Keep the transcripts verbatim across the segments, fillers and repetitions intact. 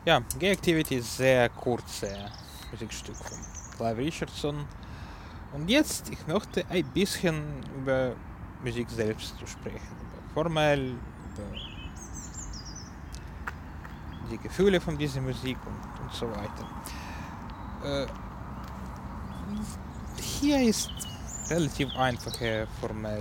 Ja, Gay Activity ist sehr kurze Musikstück von Clive Richardson. Und jetzt, ich möchte ein bisschen über Musik selbst zu sprechen. Über formell, über die Gefühle von dieser Musik und, und so weiter. Äh, hier ist relativ einfache formell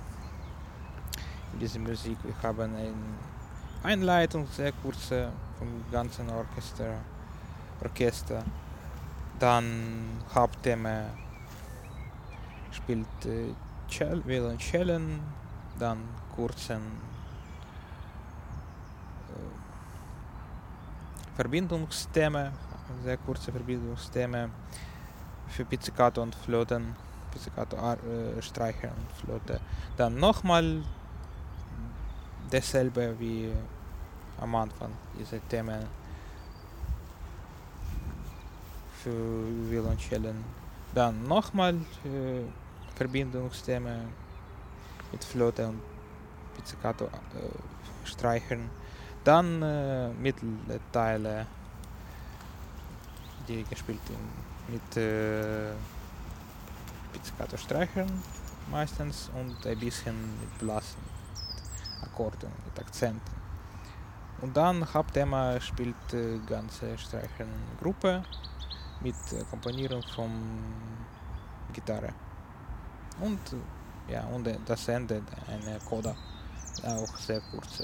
in dieser Musik. Wir haben eine Einleitung, sehr kurze, vom ganzen Orchester, Orchester. Dann Hauptthema spielt äh, Cell, Violonchellen, dann kurzen äh, Verbindungsthema, sehr kurze Verbindungsthema für Pizzicato und Flöten, Pizzicato äh, Streicher und Flöte. Dann nochmal dasselbe wie am Anfang, diese Themen für Violonchellen. Dann nochmal äh, Verbindungsthema mit Flöte und Pizzicato äh, Streichern. Dann äh, Mittelteile, die gespielt in, mit äh, Pizzicato Streichern meistens und ein bisschen mit Blasen, mit Akkorden, mit Akzenten. Und dann Hauptthema spielt äh, ganze Streichergruppe mit äh, Komponieren von Gitarre. Und äh, ja, und äh, das Ende, eine Coda, auch sehr kurze.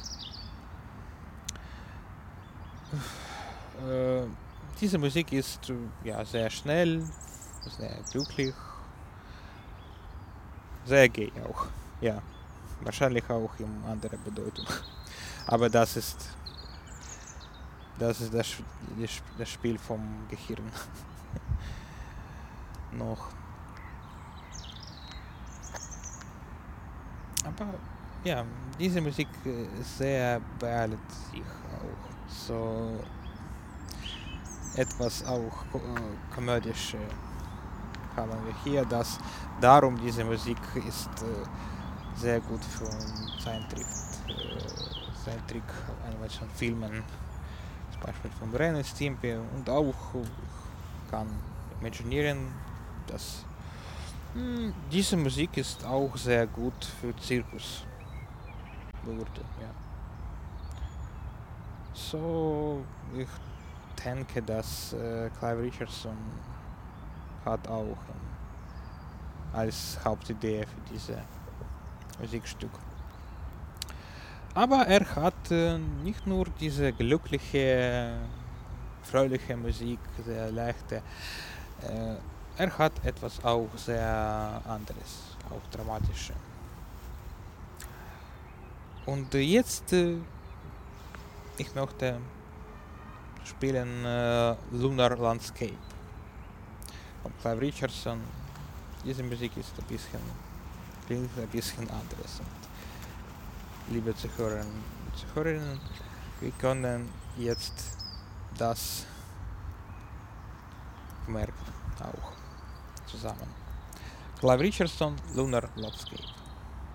Äh, diese Musik ist äh, ja sehr schnell, sehr glücklich, sehr gay auch. Ja, wahrscheinlich auch in anderer Bedeutung. Aber das ist das ist das, das Spiel vom Gehirn. Noch. Aber ja, diese Musik äh, sehr beeilt sich auch. So etwas auch ko äh, komödisch äh, haben wir hier. Das darum diese Musik ist äh, sehr gut für Zeichentrick, äh, Zeichentrick Animation-Filmen, zum Beispiel von Ren und Stimpy, und auch ich kann imaginieren, dass mh, diese Musik ist auch sehr gut für Zirkus. Würde, ja. So, ich denke, dass äh, Clive Richardson hat auch ähm, als Hauptidee für diese Musikstück. Aber er hat äh, nicht nur diese glückliche, fröhliche Musik, sehr leichte, äh, er hat etwas auch sehr anderes, auch dramatische. Und äh, jetzt, äh, ich möchte spielen äh, Lunar Landscape von Clive Richardson. Diese Musik ist ein bisschen, klingt ein bisschen anderes. Und liebe Zuhörer und Zuhörerinnen, wir können jetzt das merken auch zusammen. Clive Richardson, Lunar Landscape.